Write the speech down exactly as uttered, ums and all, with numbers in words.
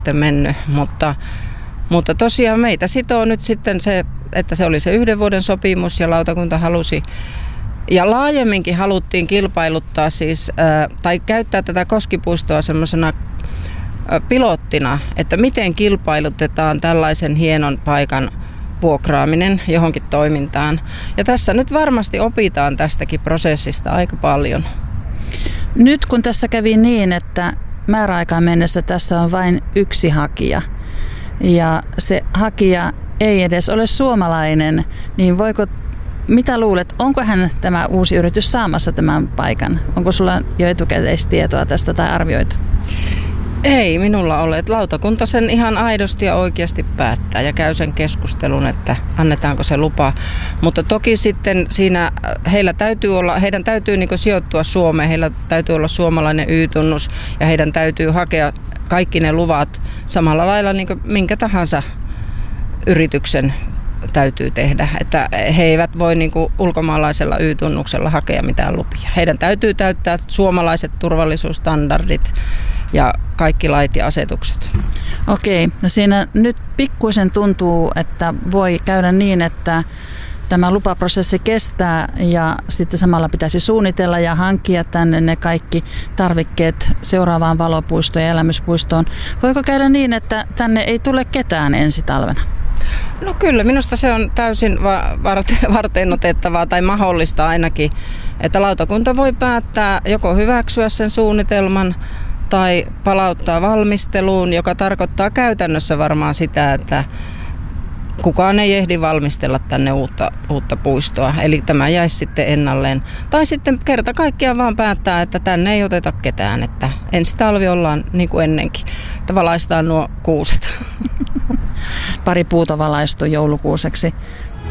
mennyt, mutta, mutta tosiaan meitä sitoo nyt sitten se, että se oli se yhden vuoden sopimus ja lautakunta halusi ja laajemminkin haluttiin kilpailuttaa siis, tai käyttää tätä Koskipuistoa semmoisena pilottina, että miten kilpailutetaan tällaisen hienon paikan vuokraaminen johonkin toimintaan. Ja tässä nyt varmasti opitaan tästäkin prosessista aika paljon. Nyt kun tässä kävi niin, että määräaikaan mennessä tässä on vain yksi hakija ja se hakija ei edes ole suomalainen, niin voiko, mitä luulet, onko hän tämä uusi yritys saamassa tämän paikan? Onko sulla jo etukäteistietoa tästä tai arvioitu? Ei minulla ole. Että lautakunta sen ihan aidosti ja oikeasti päättää ja käy sen keskustelun, että annetaanko se lupa. Mutta toki sitten siinä heillä täytyy olla, heidän täytyy niin kuin sijoittua Suomeen, heillä täytyy olla suomalainen Y-tunnus ja heidän täytyy hakea kaikki ne luvat samalla lailla niin kuin minkä tahansa yrityksen täytyy tehdä. Että he eivät voi niin kuin ulkomaalaisella Y-tunnuksella hakea mitään lupia. Heidän täytyy täyttää suomalaiset turvallisuusstandardit ja kaikki lait ja asetukset. Okei, no siinä nyt pikkuisen tuntuu, että voi käydä niin, että tämä lupaprosessi kestää ja sitten samalla pitäisi suunnitella ja hankkia tänne ne kaikki tarvikkeet seuraavaan valopuistoon ja elämyspuistoon. Voiko käydä niin, että tänne ei tule ketään ensi talvena? No kyllä, minusta se on täysin varteenotettavaa tai mahdollista ainakin, että lautakunta voi päättää joko hyväksyä sen suunnitelman tai palauttaa valmisteluun, joka tarkoittaa käytännössä varmaan sitä, että kukaan ei ehdi valmistella tänne uutta, uutta puistoa. Eli tämä jäisi sitten ennalleen. Tai sitten kerta kaikkiaan vaan päättää, että tänne ei oteta ketään. Että ensi talvi ollaan niin kuin ennenkin. Että valaistaan nuo kuuset. Pari puuta valaistuu joulukuuseksi.